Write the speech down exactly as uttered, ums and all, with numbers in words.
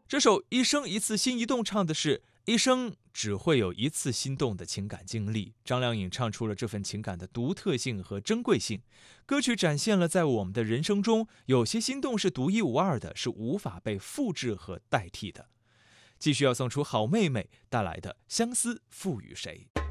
这首《一生一次心一动》唱的是一生只会有一次心动的情感经历。张靓颖唱出了这份情感的独特性和珍贵性。歌曲展现了在我们的人生中，有些心动是独一无二的，是无法被复制和代替的。继续要送出好妹妹带来的《相思赋予谁》。